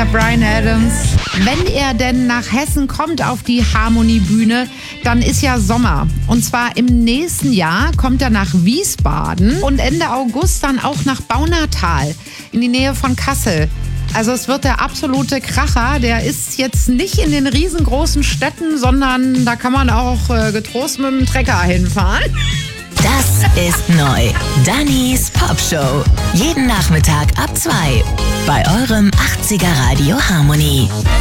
der Bryan Adams. Wenn er denn nach Hessen kommt auf die Harmoniebühne, dann ist ja Sommer. Und zwar im nächsten Jahr kommt er nach Wiesbaden und Ende August dann auch nach Baunatal in die Nähe von Kassel. Also es wird der absolute Kracher. Der ist jetzt nicht in den riesengroßen Städten, sondern da kann man auch getrost mit dem Trecker hinfahren. Das ist neu. Dannys Popshow. Jeden Nachmittag ab 2 bei eurem 80er Radio Harmony.